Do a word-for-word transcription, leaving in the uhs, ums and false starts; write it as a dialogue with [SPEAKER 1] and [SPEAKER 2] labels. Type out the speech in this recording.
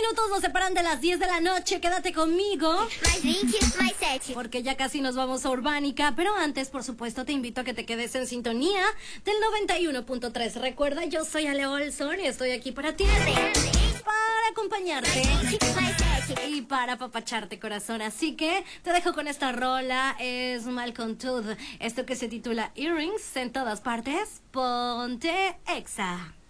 [SPEAKER 1] minutos nos separan de las diez de la noche. Quédate conmigo,
[SPEAKER 2] Mais vinte, mais sete.
[SPEAKER 1] porque ya casi nos vamos a Urbánica. Pero antes, por supuesto, te invito a que te quedes en sintonía del noventa y uno punto tres. Recuerda, yo soy Ale Olson y estoy aquí para ti, para acompañarte
[SPEAKER 2] Mais sete.
[SPEAKER 1] y para apapacharte, corazón. Así que te dejo con esta rola. Es Malcolm Todd. Esto que se titula Earrings en todas partes. Ponte Exa.